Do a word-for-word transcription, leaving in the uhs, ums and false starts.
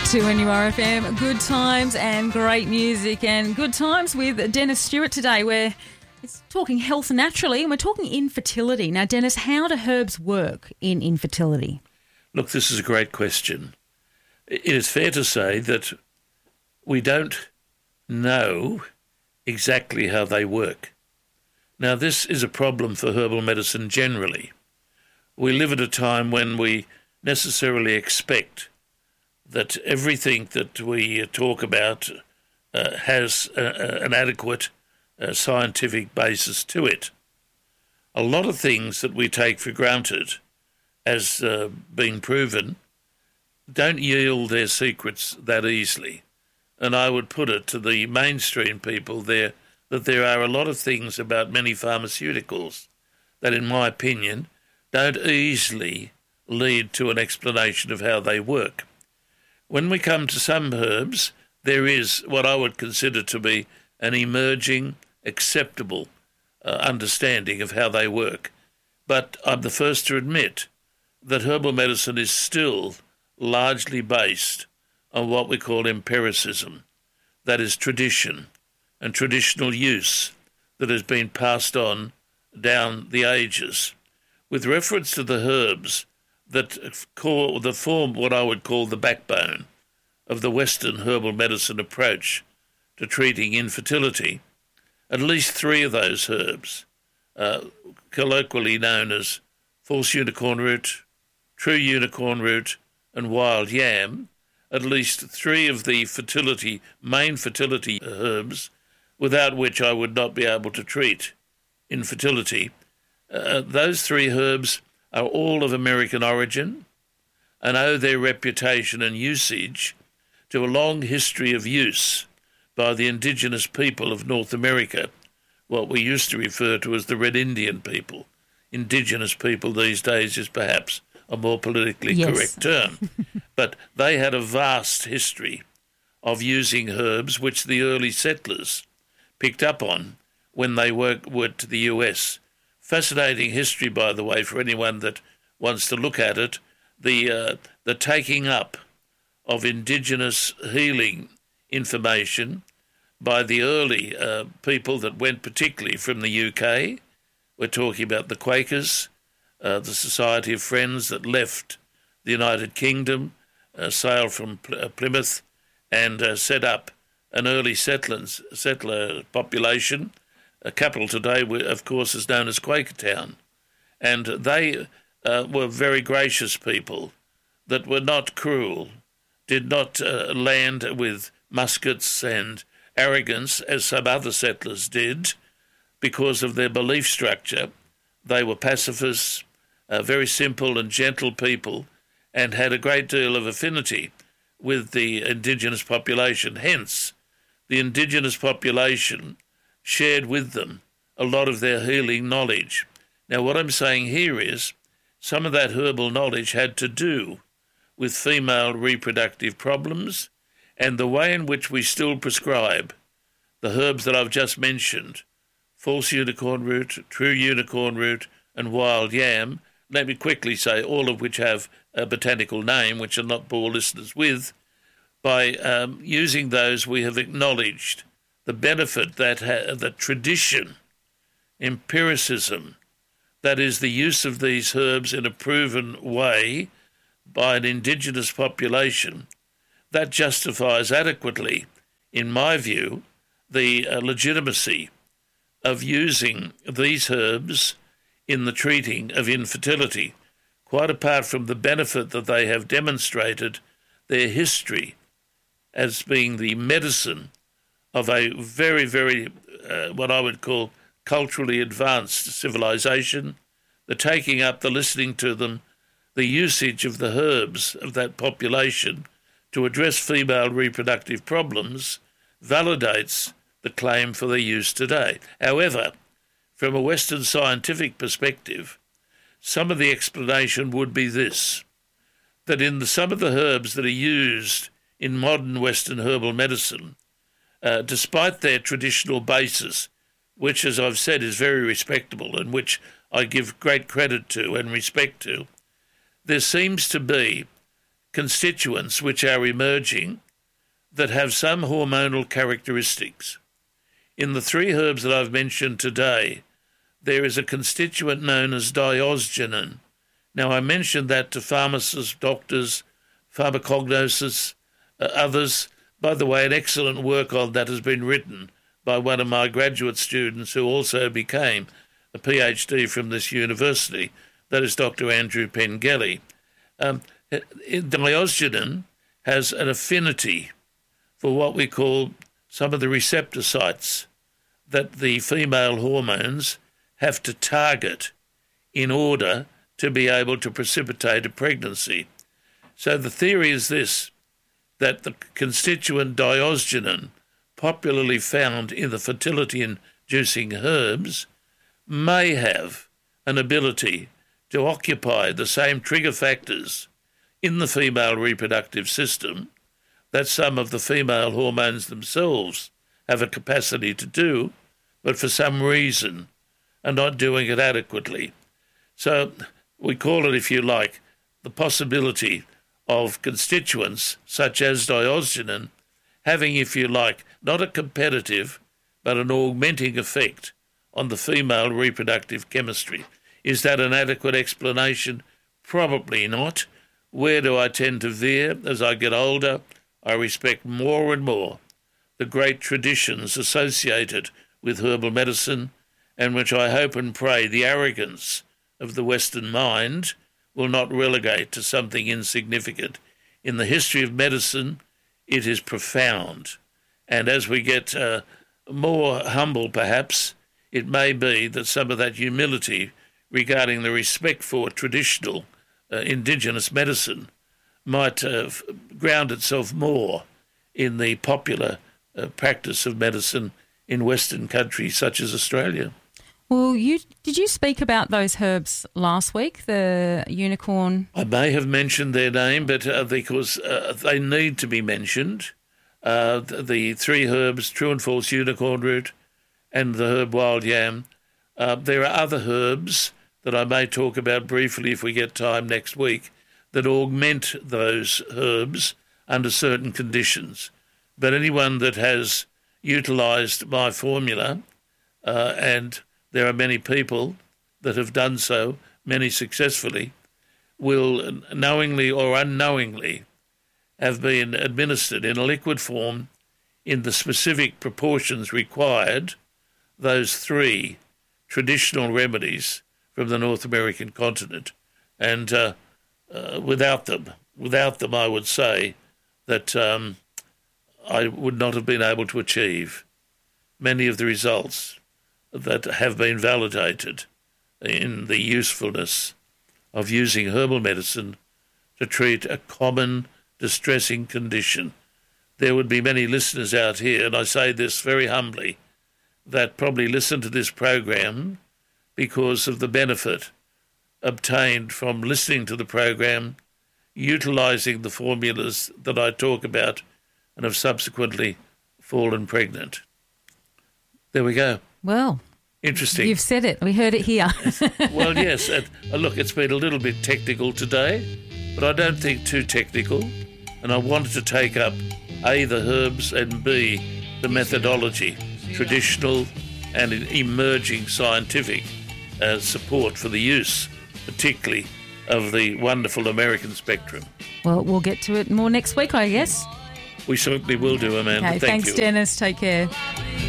To N U R F M, good times and great music, and good times with Dennis Stewart today. We're it's talking health naturally, and we're talking infertility. Now, Dennis, how do herbs work in infertility? Look, this is a great question. It is fair to say that we don't know exactly how they work. Now, this is a problem for herbal medicine generally. We live at a time when we necessarily expect that everything that we talk about uh, has a, a, an adequate uh, scientific basis to it. A lot of things that we take for granted as uh, being proven don't yield their secrets that easily. And I would put it to the mainstream people there that there are a lot of things about many pharmaceuticals that, in my opinion, don't easily lead to an explanation of how they work. When we come to some herbs, there is what I would consider to be an emerging, acceptable uh, understanding of how they work. But I'm the first to admit that herbal medicine is still largely based on what we call empiricism, that is tradition and traditional use that has been passed on down the ages. With reference to the herbs that call the form what I would call the backbone of the Western herbal medicine approach to treating infertility, at least three of those herbs, uh, colloquially known as false unicorn root, true unicorn root, and wild yam, at least three of the fertility, main fertility herbs, without which I would not be able to treat infertility. Uh, those three herbs are all of American origin and owe their reputation and usage to a long history of use by the indigenous people of North America, what we used to refer to as the Red Indian people. Indigenous people these days is perhaps a more politically yes. correct term. But they had a vast history of using herbs which the early settlers picked up on when they worked, went to the U S. Fascinating history, by the way, for anyone that wants to look at it. The uh, the taking up of indigenous healing information by the early uh, people that went particularly from the U K. We're talking about the Quakers, uh, the Society of Friends that left the United Kingdom, uh, sailed from Pl- Plymouth and uh, set up an early settlers, settler population. A capital today, of course, is known as Quakertown. And they uh, were very gracious people that were not cruel, did not uh, land with muskets and arrogance as some other settlers did because of their belief structure. They were pacifists, uh, very simple and gentle people, and had a great deal of affinity with the indigenous population. Hence, the indigenous population shared with them a lot of their healing knowledge. Now, what I'm saying here is some of that herbal knowledge had to do with female reproductive problems and the way in which we still prescribe the herbs that I've just mentioned, false unicorn root, true unicorn root, and wild yam. Let me quickly say all of which have a botanical name, which I'll not bore listeners with. By um, using those, we have acknowledged the benefit that ha- the tradition, empiricism, that is the use of these herbs in a proven way by an indigenous population, that justifies adequately, in my view, the uh, legitimacy of using these herbs in the treating of infertility, quite apart from the benefit that they have demonstrated their history as being the medicine of a very, very, uh, what I would call culturally advanced civilization, the taking up, the listening to them, the usage of the herbs of that population to address female reproductive problems validates the claim for their use today. However, from a Western scientific perspective, some of the explanation would be this, that in the, some of the herbs that are used in modern Western herbal medicine, uh, despite their traditional basis, which, as I've said, is very respectable and which I give great credit to and respect to, there seems to be constituents which are emerging that have some hormonal characteristics. In the three herbs that I've mentioned today, there is a constituent known as diosgenin. Now, I mentioned that to pharmacists, doctors, pharmacognosis, uh, others. By the way, an excellent work on that has been written by one of my graduate students who also became a PhD from this university. That is Doctor Andrew Pengelly. Um, diosgenin has an affinity for what we call some of the receptor sites that the female hormones have to target in order to be able to precipitate a pregnancy. So the theory is this, that the constituent diosgenin, popularly found in the fertility-inducing herbs, may have an ability to occupy the same trigger factors in the female reproductive system that some of the female hormones themselves have a capacity to do, but for some reason are not doing it adequately. So we call it, if you like, the possibility of constituents such as diosgenin having, if you like, not a competitive but an augmenting effect on the female reproductive chemistry. Is that an adequate explanation? Probably not. Where do I tend to veer? As I get older, I respect more and more the great traditions associated with herbal medicine, and which I hope and pray the arrogance of the Western mind will not relegate to something insignificant. In the history of medicine, it is profound. And as we get uh, more humble, perhaps, it may be that some of that humility regarding the respect for traditional uh, indigenous medicine might uh, ground itself more in the popular uh, practice of medicine in Western countries such as Australia. Well, you did you speak about those herbs last week, the unicorn? I may have mentioned their name, but uh, because uh, they need to be mentioned. Uh, the, the three herbs, true and false unicorn root and the herb wild yam. Uh, there are other herbs that I may talk about briefly if we get time next week that augment those herbs under certain conditions. But anyone that has utilised my formula, uh, and there are many people that have done so, many successfully, will knowingly or unknowingly have been administered in a liquid form in the specific proportions required, those three traditional remedies from the North American continent. And uh, uh, without them, without them, I would say that um, I would not have been able to achieve many of the results that have been validated in the usefulness of using herbal medicine to treat a common distressing condition. There would be many listeners out here, and I say this very humbly, that probably listen to this program because of the benefit obtained from listening to the program, utilising the formulas that I talk about, and have subsequently fallen pregnant. There we go. Well, interesting. You've said it. We heard it here. Well, yes. Uh, look, it's been a little bit technical today, but I don't think too technical. And I wanted to take up A, the herbs, and B, the methodology, traditional and emerging scientific uh, support for the use, particularly of the wonderful American spectrum. Well, we'll get to it more next week, I guess. We certainly will do, Amanda. Okay, Thank thanks, you. Dennis. Take care.